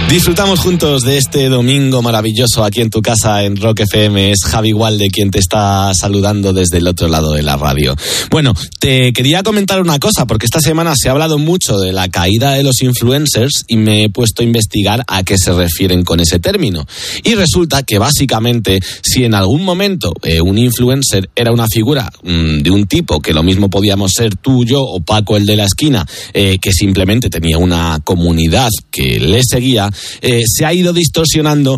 Disfrutamos juntos de este domingo maravilloso aquí en tu casa en Rock FM. Es Javi Walde quien te está saludando desde el otro lado de la radio. Bueno, te quería comentar una cosa, porque esta semana se ha hablado mucho de la caída de los influencers y me he puesto a investigar a qué se refieren con ese término. Y resulta que básicamente, si en algún momento un influencer era una figura de un tipo que lo mismo podíamos ser tú, yo o Paco el de la esquina, que simplemente tenía una comunidad que le seguía, se ha ido distorsionando